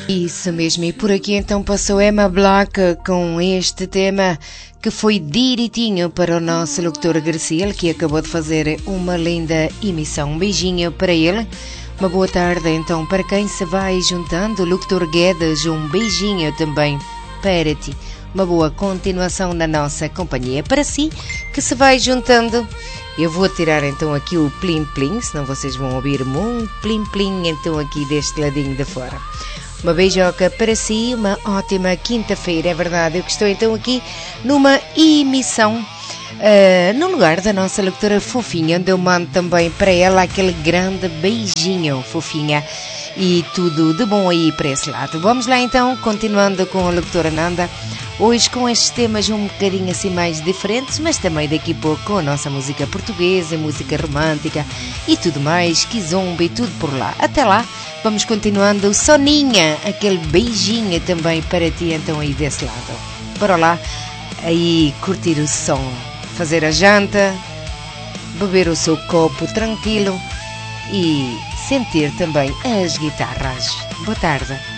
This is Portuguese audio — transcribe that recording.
Isso mesmo, e por aqui então passou Emma Black com este tema que foi direitinho para o nosso locutor Graciela, que acabou de fazer uma linda emissão. Um beijinho para ele, uma boa tarde então para quem se vai juntando. Locutor Guedes, um beijinho também para ti. Uma boa continuação na nossa companhia. Para si que se vai juntando, eu vou tirar então aqui o plim plim, senão vocês vão ouvir muito plim plim então aqui deste ladinho de fora. Uma beijoca para si, uma ótima quinta-feira, é verdade. Eu que estou então aqui numa emissão no lugar da nossa locutora Fofinha, onde eu mando também para ela aquele grande beijinho, Fofinha, e tudo de bom aí para esse lado. Vamos lá então, continuando com a locutora Nanda, hoje com estes temas um bocadinho assim mais diferentes, mas também daqui a pouco com a nossa música portuguesa, música romântica e tudo mais, kizomba e tudo por lá. Até lá, vamos continuando. Soninha, aquele beijinho também para ti então aí desse lado. Bora lá, aí curtir o som, fazer a janta, beber o seu copo tranquilo e sentir também as guitarras. Boa tarde.